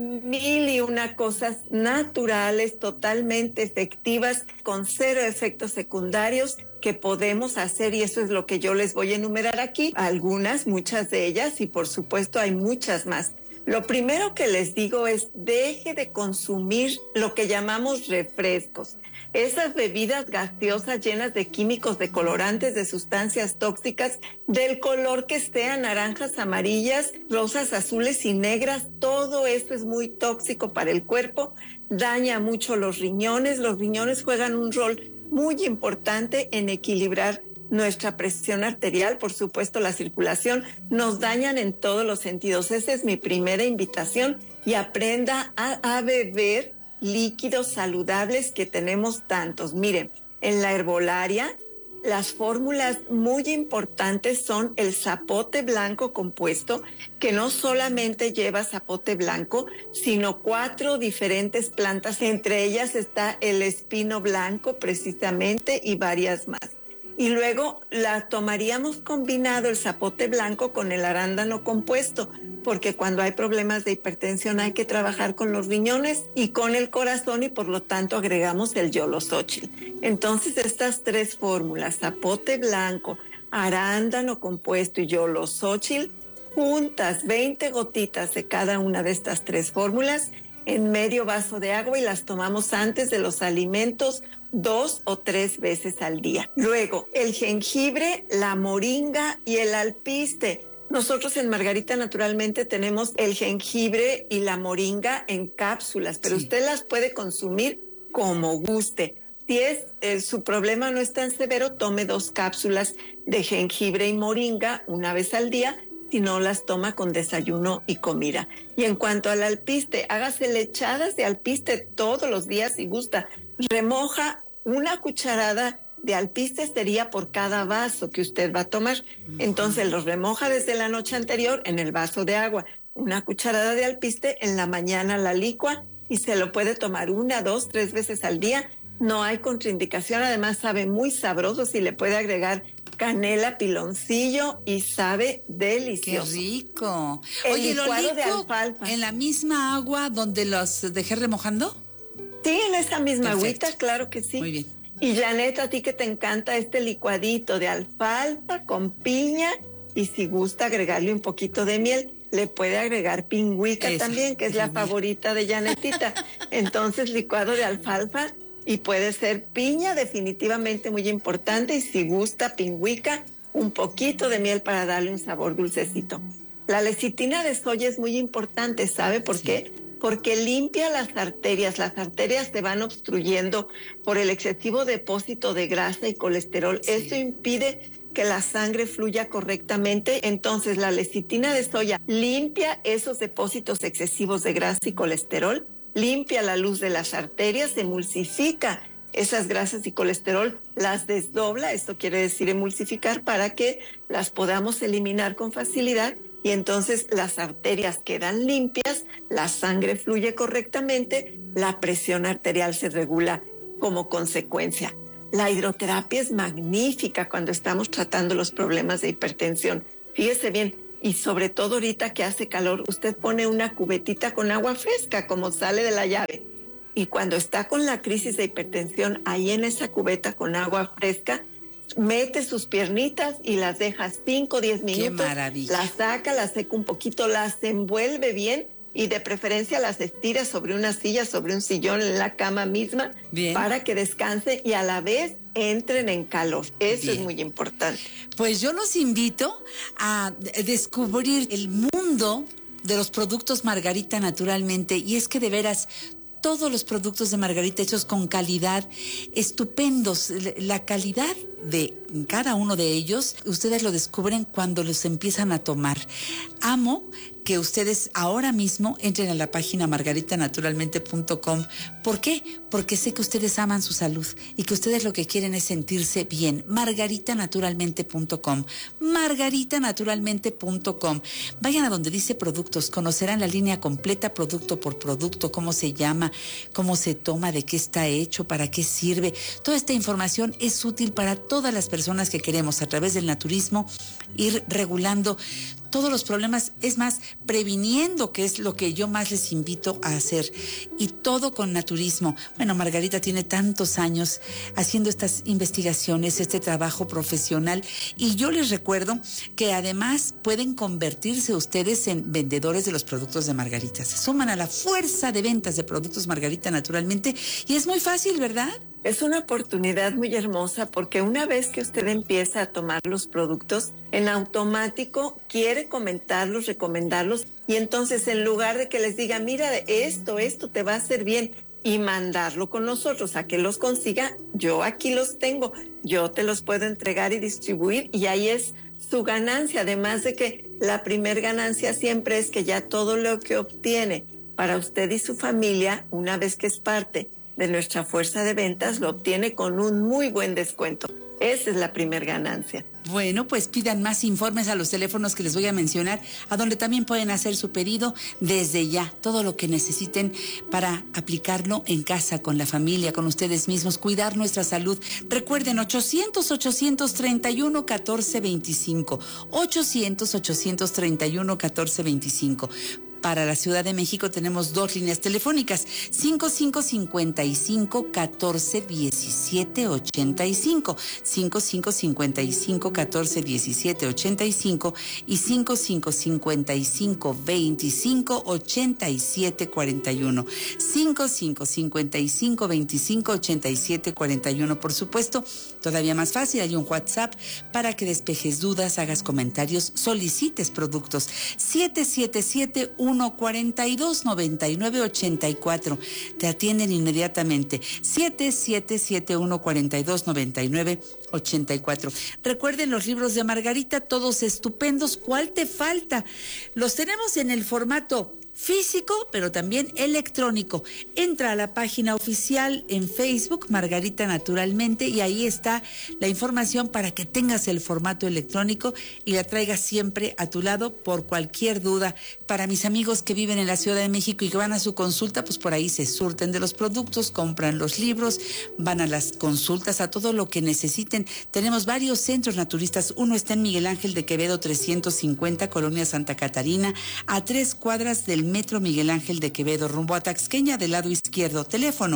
[SPEAKER 4] 1001 cosas naturales, totalmente efectivas, con 0 efectos secundarios que podemos hacer, y eso es lo que yo les voy a enumerar aquí. Algunas, muchas de ellas, y por supuesto hay muchas más. Lo primero que les digo es, deje de consumir lo que llamamos refrescos. Esas bebidas gaseosas llenas de químicos, de colorantes, de sustancias tóxicas, del color que sean, naranjas, amarillas, rosas, azules y negras, todo esto es muy tóxico para el cuerpo, daña mucho los riñones. Los riñones juegan un rol muy importante en equilibrar nuestra presión arterial, por supuesto la circulación, nos dañan en todos los sentidos. Esa es mi primera invitación, y aprenda a beber líquidos saludables, que tenemos tantos. Miren, en la herbolaria, las fórmulas muy importantes son el zapote blanco compuesto, que no solamente lleva zapote blanco, sino 4 diferentes plantas. Entre ellas está el espino blanco, precisamente, y varias más. Y luego la tomaríamos combinado el zapote blanco con el arándano compuesto, porque cuando hay problemas de hipertensión hay que trabajar con los riñones y con el corazón, y por lo tanto agregamos el yolosóchil. Entonces estas 3 fórmulas, zapote blanco, arándano compuesto y yolosóchil, juntas 20 gotitas de cada una de estas 3 fórmulas en medio vaso de agua, y las tomamos antes de los alimentos 2 o 3 veces al día. Luego, el jengibre, la moringa y el alpiste. Nosotros en Margarita Naturalmente tenemos el jengibre y la moringa en cápsulas, pero usted las puede consumir como guste. Si su problema no es tan severo, tome 2 cápsulas de jengibre y moringa una vez al día, si no las toma con desayuno y comida. Y en cuanto al alpiste, hágase lechadas de alpiste todos los días si gusta. Remoja 1 cucharada de alpiste, sería por cada vaso que usted va a tomar. Entonces los remoja desde la noche anterior en el vaso de agua. 1 cucharada de alpiste, en la mañana la licua y se lo puede tomar 1, 2, 3 veces al día. No hay contraindicación, además sabe muy sabroso, si le puede agregar canela, piloncillo, y sabe delicioso.
[SPEAKER 13] ¡Qué rico!
[SPEAKER 4] El licuado de alfalfa.
[SPEAKER 13] ¿En la misma agua donde los dejé remojando?
[SPEAKER 4] Sí, en esa misma agüita, claro que sí.
[SPEAKER 13] Muy bien.
[SPEAKER 4] Y Janet, a ti que te encanta este licuadito de alfalfa con piña, y si gusta agregarle un poquito de miel, le puede agregar pingüica también, que es la favorita de Janetita. Entonces, licuado de alfalfa, y puede ser piña, definitivamente muy importante, y si gusta pingüica, un poquito de miel para darle un sabor dulcecito. La lecitina de soya es muy importante, ¿sabe por qué? Porque limpia las arterias se van obstruyendo por el excesivo depósito de grasa y colesterol. Esto impide que la sangre fluya correctamente. Entonces la lecitina de soya limpia esos depósitos excesivos de grasa y colesterol, limpia la luz de las arterias, emulsifica esas grasas y colesterol, las desdobla, esto quiere decir emulsificar, para que las podamos eliminar con facilidad. Y entonces las arterias quedan limpias, la sangre fluye correctamente, la presión arterial se regula como consecuencia. La hidroterapia es magnífica cuando estamos tratando los problemas de hipertensión. Fíjese bien, y sobre todo ahorita que hace calor, usted pone una cubetita con agua fresca, como sale de la llave. Y cuando está con la crisis de hipertensión, ahí en esa cubeta con agua fresca, mete sus piernitas y las deja 5 o 10 minutos. ¡Qué maravilla! Las saca, las seca un poquito, las envuelve bien y de preferencia las estiras sobre una silla, sobre un sillón, en la cama misma, para que descansen y a la vez entren en calor. Eso es muy importante.
[SPEAKER 13] Pues yo los invito a descubrir el mundo de los productos Margarita Naturalmente, y es que de veras todos los productos de Margarita hechos con calidad, estupendos. La calidad de cada uno de ellos, ustedes lo descubren cuando los empiezan a tomar. Amo que ustedes ahora mismo entren a la página margaritanaturalmente.com. ¿Por qué? Porque sé que ustedes aman su salud y que ustedes lo que quieren es sentirse bien. margaritanaturalmente.com. margaritanaturalmente.com. Vayan a donde dice productos, conocerán la línea completa, producto por producto, cómo se llama, cómo se toma, de qué está hecho, para qué sirve. Toda esta información es útil para todas las personas que queremos, a través del naturismo, ir regulando todos los problemas, es más, previniendo, que es lo que yo más les invito a hacer, y todo con naturismo. Bueno, Margarita tiene tantos años haciendo estas investigaciones, este trabajo profesional, y yo les recuerdo que además pueden convertirse ustedes en vendedores de los productos de Margarita. Se suman a la fuerza de ventas de productos Margarita Naturalmente, y es muy fácil, ¿verdad?
[SPEAKER 4] Es una oportunidad muy hermosa, porque una vez que usted empieza a tomar los productos, en automático quiere comentarlos, recomendarlos, y entonces en lugar de que les diga, mira, esto te va a hacer bien, y mandarlo con nosotros a que los consiga, yo aquí los tengo, yo te los puedo entregar y distribuir, y ahí es su ganancia. Además de que la primer ganancia siempre es que ya todo lo que obtiene para usted y su familia, una vez que es parte de nuestra fuerza de ventas, lo obtiene con un muy buen descuento. Esa es la primer ganancia.
[SPEAKER 13] Bueno, pues pidan más informes a los teléfonos que les voy a mencionar, a donde también pueden hacer su pedido desde ya. Todo lo que necesiten para aplicarlo en casa, con la familia, con ustedes mismos, cuidar nuestra salud. Recuerden, 800-831-1425. 800-831-1425. Para la Ciudad de México tenemos dos líneas telefónicas, 5555-1417-85, 5555-1417-85 y 5555-25-8741. 5555-25-8741. Por supuesto, todavía más fácil, hay un WhatsApp para que despejes dudas, hagas comentarios, solicites productos. 777-142-9984. Te atienden inmediatamente. 777-142-9984. Recuerden los libros de Margarita, todos estupendos. ¿Cuál te falta? Los tenemos en el formato físico, pero también electrónico. Entra a la página oficial en Facebook, Margarita Naturalmente, y ahí está la información para que tengas el formato electrónico y la traigas siempre a tu lado por cualquier duda. Para mis amigos que viven en la Ciudad de México y que van a su consulta, pues por ahí se surten de los productos, compran los libros, van a las consultas, a todo lo que necesiten. Tenemos varios centros naturistas. Uno está en Miguel Ángel de Quevedo 350, Colonia Santa Catarina, a 3 cuadras del Metro Miguel Ángel de Quevedo, rumbo a Taxqueña, del lado izquierdo. Teléfono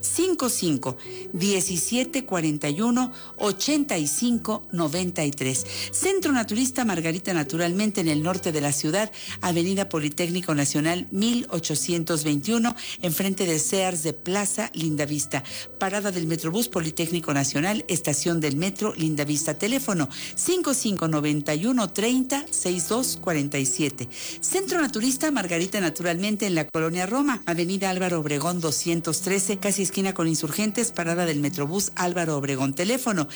[SPEAKER 13] 55-1741-8593. Centro Naturista Margarita Naturalmente, en el norte de la ciudad, Avenida Politécnico Nacional 1821, enfrente de Sears de Plaza Lindavista. Parada del Metrobús Politécnico Nacional, estación del Metro Lindavista. Teléfono 5591-30-6247. Centro Naturista Margarita Naturalmente, en la Colonia Roma, Avenida Álvaro Obregón 213, casi esquina con Insurgentes, parada del Metrobús Álvaro Obregón. Teléfono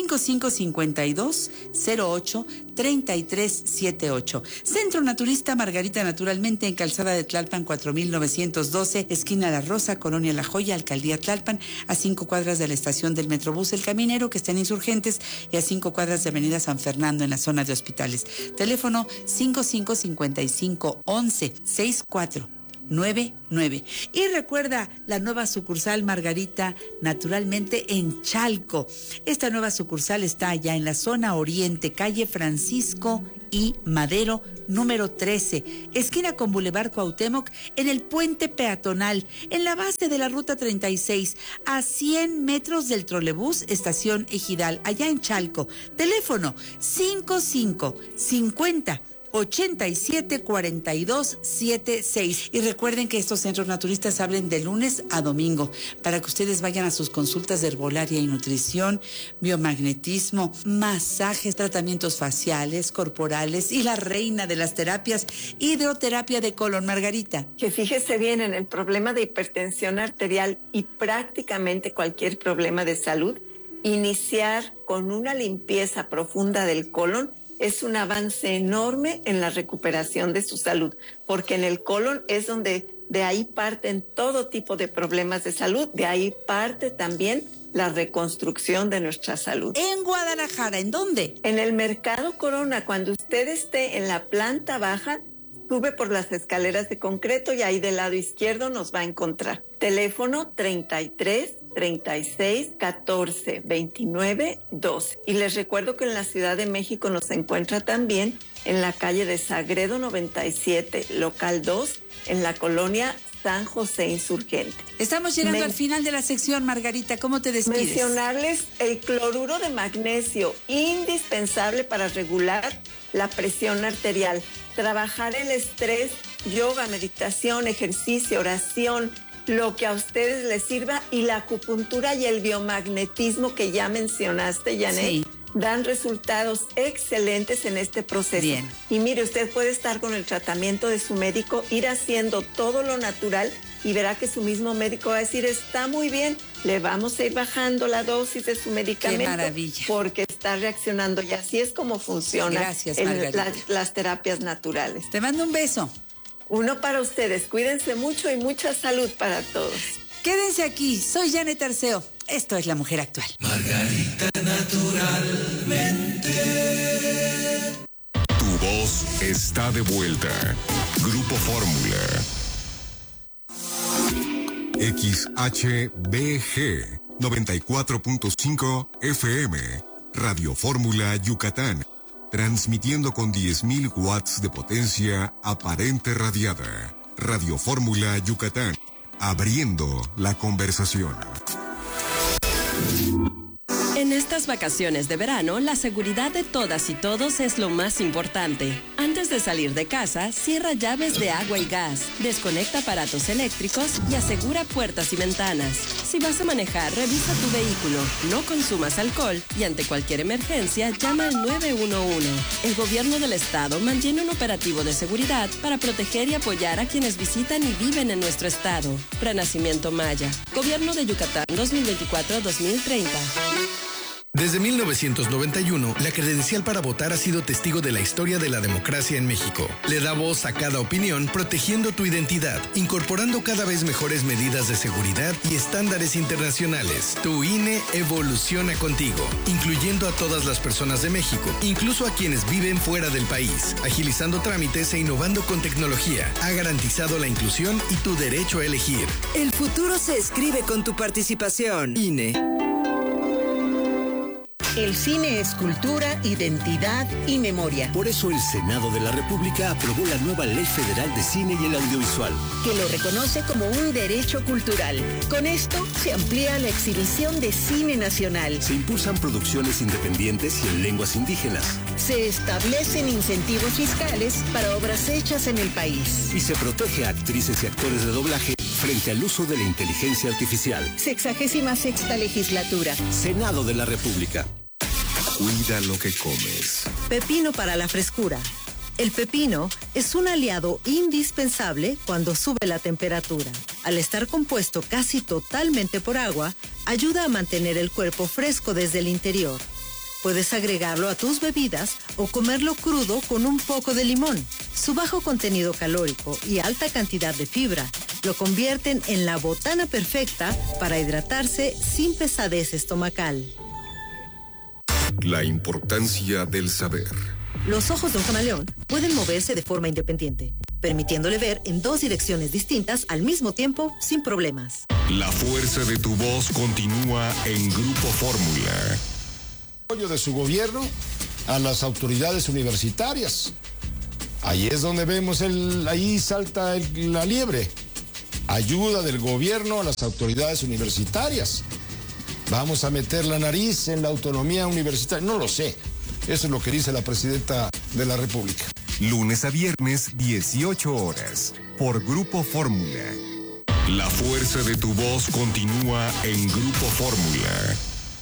[SPEAKER 13] 5552-08-3378. Centro Naturista Margarita Naturalmente, en Calzada de Tlalpan 4912, esquina La Rosa, Colonia La Joya, Alcaldía Tlalpan, a 5 cuadras de la estación del Metrobús El Caminero, que está en Insurgentes, y a 5 cuadras de Avenida San Fernando, en la zona de hospitales. Teléfono 5555-11-6499. Y recuerda la nueva sucursal Margarita Naturalmente en Chalco. Esta nueva sucursal está allá en la zona oriente, calle Francisco y Madero, número 13, esquina con Boulevard Cuauhtémoc, en el puente peatonal, en la base de la ruta 36, a 100 metros del trolebús estación Ejidal, allá en Chalco. Teléfono 5550 874276. Y recuerden que estos centros naturistas abren de lunes a domingo para que ustedes vayan a sus consultas de herbolaria y nutrición, biomagnetismo, masajes, tratamientos faciales, corporales y la reina de las terapias, hidroterapia de colon. Margarita.
[SPEAKER 4] Que fíjese bien en el problema de hipertensión arterial y prácticamente cualquier problema de salud, iniciar con una limpieza profunda del colon es un avance enorme en la recuperación de su salud, porque en el colon es donde de ahí parten todo tipo de problemas de salud, de ahí parte también la reconstrucción de nuestra salud.
[SPEAKER 13] En Guadalajara, ¿en dónde?
[SPEAKER 4] En el Mercado Corona, cuando usted esté en la planta baja, sube por las escaleras de concreto y ahí del lado izquierdo nos va a encontrar. Teléfono 33 36 14 29 12. Y les recuerdo que en la Ciudad de México nos encuentra también en la calle de Sagredo 97, local 2, en la colonia San José Insurgente.
[SPEAKER 13] Estamos llegando al final de la sección, Margarita. ¿Cómo te despides?
[SPEAKER 4] Mencionarles el cloruro de magnesio, indispensable para regular la presión arterial. Trabajar el estrés, yoga, meditación, ejercicio, oración, lo que a ustedes les sirva, y la acupuntura y el biomagnetismo que ya mencionaste, Janet, sí, dan resultados excelentes en este proceso.
[SPEAKER 13] Bien.
[SPEAKER 4] Y mire, usted puede estar con el tratamiento de su médico, ir haciendo todo lo natural y verá que su mismo médico va a decir, está muy bien, le vamos a ir bajando la dosis de su medicamento.
[SPEAKER 13] ¡Qué maravilla!
[SPEAKER 4] Porque está reaccionando y así es como funciona.
[SPEAKER 13] Gracias,
[SPEAKER 4] las terapias naturales.
[SPEAKER 13] Te mando un beso.
[SPEAKER 4] Uno para ustedes. Cuídense mucho y mucha salud para todos.
[SPEAKER 13] Quédense aquí. Soy Janet Arceo. Esto es La Mujer Actual.
[SPEAKER 3] Margarita naturalmente.
[SPEAKER 2] Tu voz está de vuelta. Grupo Fórmula. XHBG 94.5 FM. Radio Fórmula Yucatán. Transmitiendo con 10.000 watts de potencia aparente radiada. Radio Fórmula Yucatán. Abriendo la conversación.
[SPEAKER 20] En estas vacaciones de verano, la seguridad de todas y todos es lo más importante. Antes de salir de casa, cierra llaves de agua y gas, desconecta aparatos eléctricos y asegura puertas y ventanas. Si vas a manejar, revisa tu vehículo, no consumas alcohol y ante cualquier emergencia, llama al 911. El gobierno del estado mantiene un operativo de seguridad para proteger y apoyar a quienes visitan y viven en nuestro estado. Renacimiento Maya. Gobierno de Yucatán 2024-2030.
[SPEAKER 1] Desde 1991, la credencial para votar ha sido testigo de la historia de la democracia en México. Le da voz a cada opinión, protegiendo tu identidad, incorporando cada vez mejores medidas de seguridad y estándares internacionales. Tu INE evoluciona contigo, incluyendo a todas las personas de México, incluso a quienes viven fuera del país, agilizando trámites e innovando con tecnología. Ha garantizado la inclusión y tu derecho a elegir.
[SPEAKER 5] El futuro se escribe con tu participación.
[SPEAKER 1] INE.
[SPEAKER 6] El cine es cultura, identidad y memoria.
[SPEAKER 7] Por eso el Senado de la República aprobó la nueva Ley Federal de Cine y el Audiovisual,
[SPEAKER 6] que lo reconoce como un derecho cultural. Con esto se amplía la exhibición de cine nacional.
[SPEAKER 7] Se impulsan producciones independientes y en lenguas indígenas.
[SPEAKER 6] Se establecen incentivos fiscales para obras hechas en el país.
[SPEAKER 7] Y se protege a actrices y actores de doblaje frente al uso de la inteligencia artificial.
[SPEAKER 6] 66ª legislatura.
[SPEAKER 7] Senado de la República.
[SPEAKER 2] Cuida lo que comes.
[SPEAKER 11] Pepino para la frescura. El pepino es un aliado indispensable cuando sube la temperatura. Al estar compuesto casi totalmente por agua, ayuda a mantener el cuerpo fresco desde el interior. Puedes agregarlo a tus bebidas o comerlo crudo con un poco de limón. Su bajo contenido calórico y alta cantidad de fibra lo convierten en la botana perfecta para hidratarse sin pesadez estomacal.
[SPEAKER 2] La importancia del saber.
[SPEAKER 11] Los ojos de un camaleón pueden moverse de forma independiente, permitiéndole ver en dos direcciones distintas al mismo tiempo sin problemas.
[SPEAKER 2] La fuerza de tu voz continúa en Grupo Fórmula.
[SPEAKER 25] Apoyo de su gobierno a las autoridades universitarias. Ahí es donde vemos ahí salta la liebre. Ayuda del gobierno a las autoridades universitarias. Vamos a meter la nariz en la autonomía universitaria. No lo sé. Eso es lo que dice la presidenta de la República.
[SPEAKER 2] Lunes a viernes, 18 horas. Por Grupo Fórmula. La fuerza de tu voz continúa en Grupo Fórmula.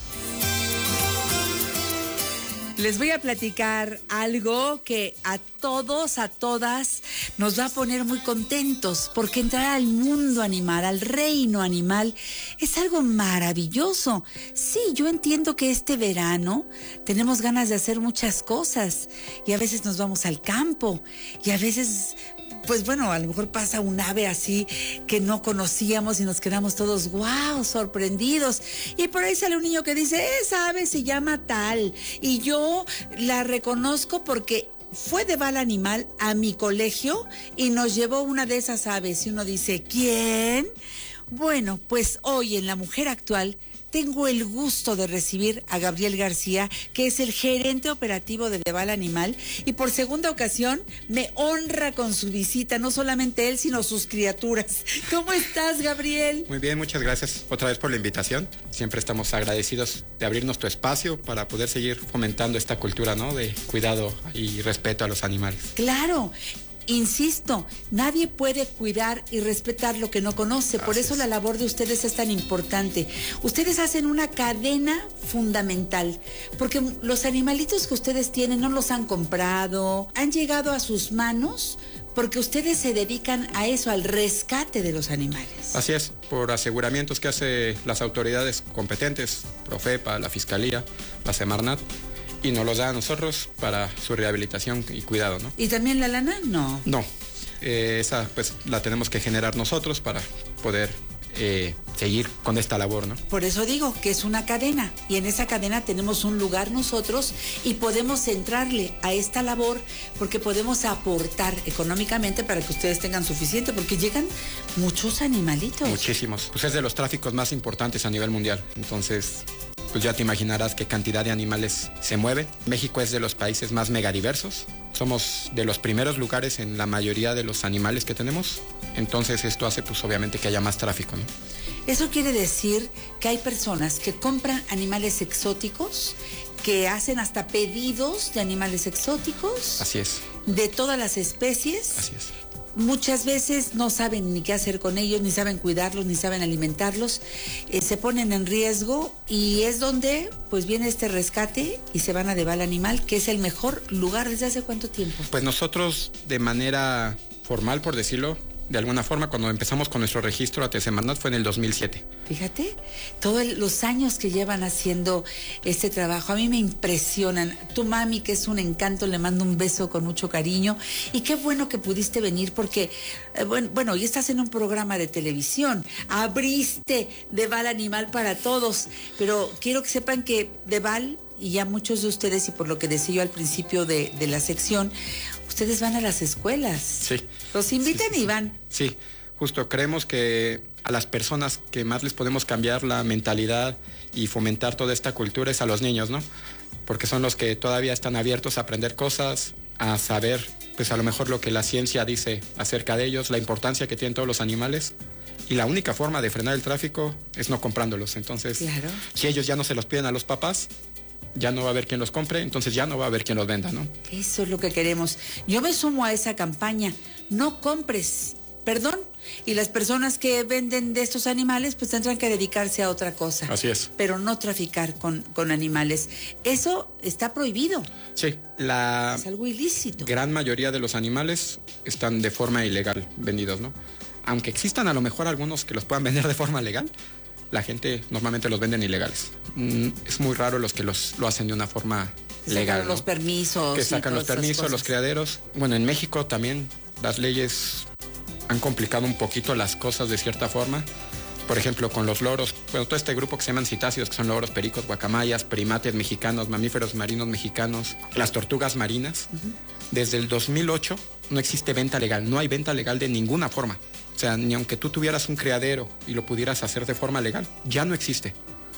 [SPEAKER 13] Les voy a platicar algo que a todos, a todas, nos va a poner muy contentos, porque entrar al mundo animal, al reino animal, es algo maravilloso. Sí, yo entiendo que este verano tenemos ganas de hacer muchas cosas, y a veces nos vamos al campo, y a veces... pues bueno, a lo mejor pasa un ave así que no conocíamos y nos quedamos todos, wow, sorprendidos. Y por ahí sale un niño que dice, esa ave se llama tal. Y yo la reconozco porque fue de Bala Animal a mi colegio y nos llevó una de esas aves. Y uno dice, ¿quién? Bueno, pues hoy en La Mujer Actual tengo el gusto de recibir a Gabriel García, que es el gerente operativo de Bala Animal, y por segunda ocasión me honra con su visita, no solamente él, sino sus criaturas. ¿Cómo estás, Gabriel?
[SPEAKER 8] Muy bien, muchas gracias otra vez por la invitación. Siempre estamos agradecidos de abrirnos tu espacio para poder seguir fomentando esta cultura, ¿no?, de cuidado y respeto a los animales.
[SPEAKER 13] Claro. Insisto, nadie puede cuidar y respetar lo que no conoce. Por eso la labor de ustedes es tan importante. Ustedes hacen una cadena fundamental, porque los animalitos que ustedes tienen no los han comprado, han llegado a sus manos porque ustedes se dedican a eso, al rescate de los animales.
[SPEAKER 8] Así es, por aseguramientos que hace las autoridades competentes, Profepa, la Fiscalía, la Semarnat, y nos los da a nosotros para su rehabilitación y cuidado, ¿no?
[SPEAKER 13] ¿Y también la lana? No.
[SPEAKER 8] No, esa pues la tenemos que generar nosotros para poder seguir con esta labor, ¿no?
[SPEAKER 13] Por eso digo que es una cadena, y en esa cadena tenemos un lugar nosotros y podemos entrarle a esta labor porque podemos aportar económicamente para que ustedes tengan suficiente, porque llegan muchos animalitos.
[SPEAKER 8] Muchísimos. Pues es de los tráficos más importantes a nivel mundial, entonces... pues ya te imaginarás qué cantidad de animales se mueven. México es de los países más megadiversos. Somos de los primeros lugares en la mayoría de los animales que tenemos. Entonces esto hace pues obviamente que haya más tráfico, ¿no?
[SPEAKER 13] Eso quiere decir que hay personas que compran animales exóticos, que hacen hasta pedidos de animales exóticos.
[SPEAKER 8] Así es.
[SPEAKER 13] De todas las especies.
[SPEAKER 8] Así es.
[SPEAKER 13] Muchas veces no saben ni qué hacer con ellos, ni saben cuidarlos, ni saben alimentarlos, se ponen en riesgo, y es donde pues viene este rescate y se van a Bala Animal, que es el mejor lugar. ¿Desde hace cuánto tiempo?
[SPEAKER 8] Pues nosotros de manera formal, por decirlo de alguna forma, cuando empezamos con nuestro registro ante Semarnat fue en el 2007.
[SPEAKER 13] Fíjate, todos los años que llevan haciendo este trabajo, a mí me impresionan. Tu mami, que es un encanto, le mando un beso con mucho cariño, y qué bueno que pudiste venir porque, bueno, y estás en un programa de televisión, abriste Bala Animal para todos, pero quiero que sepan que Bala, y ya muchos de ustedes, y por lo que decía yo al principio de la sección, ustedes van a las escuelas.
[SPEAKER 8] Sí.
[SPEAKER 13] Los invitan y van.
[SPEAKER 8] Sí, justo creemos que a las personas que más les podemos cambiar la mentalidad y fomentar toda esta cultura es a los niños, ¿no? Porque son los que todavía están abiertos a aprender cosas, a saber, pues a lo mejor lo que la ciencia dice acerca de ellos, la importancia que tienen todos los animales. Y la única forma de frenar el tráfico es no comprándolos. Entonces, claro, si ellos ya no se los piden a los papás, ya no va a haber quien los compre, entonces ya no va a haber quien los venda, ¿no?
[SPEAKER 13] Eso es lo que queremos. Yo me sumo a esa campaña. No compres, perdón. Y las personas que venden de estos animales pues tendrán que dedicarse a otra cosa.
[SPEAKER 8] Así es.
[SPEAKER 13] Pero no traficar con animales. Eso está prohibido.
[SPEAKER 8] Sí,
[SPEAKER 13] es algo ilícito.
[SPEAKER 8] Gran mayoría de los animales están de forma ilegal vendidos, ¿no? Aunque existan a lo mejor algunos que los puedan vender de forma legal, la gente normalmente los venden ilegales. Es muy raro los que lo hacen de una forma legal,
[SPEAKER 13] sacan, ¿no?, los permisos.
[SPEAKER 8] Que sacan los permisos, los criaderos. Bueno, en México también las leyes han complicado un poquito las cosas de cierta forma. Por ejemplo, con los loros, bueno, todo este grupo que se llaman citáceos, que son loros, pericos, guacamayas, primates mexicanos, mamíferos marinos mexicanos, las tortugas marinas. Desde el 2008 no existe venta legal, no hay venta legal de ninguna forma. O sea, ni aunque tú tuvieras un criadero y lo pudieras hacer de forma legal, ya no existe.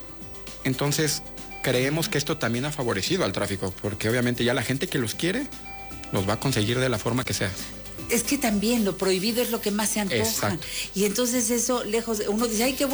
[SPEAKER 8] Entonces, creemos que esto también ha favorecido al tráfico, porque obviamente ya la gente que los quiere, los va a conseguir de la forma que sea.
[SPEAKER 13] Es que también lo prohibido es lo que más se antoja.
[SPEAKER 8] Exacto.
[SPEAKER 13] Y entonces eso, lejos, uno dice, ay, qué